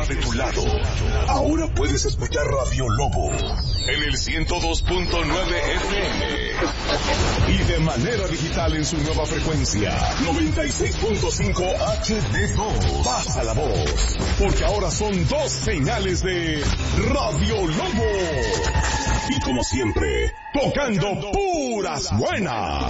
está de tu lado. Ahora puedes escuchar Radio Lobo en el 102.9 FM y de manera digital en su nueva frecuencia 96.5 HD2. Pasa la voz, porque ahora son 2 señales de Radio Lobo. Y como siempre, tocando puras buenas.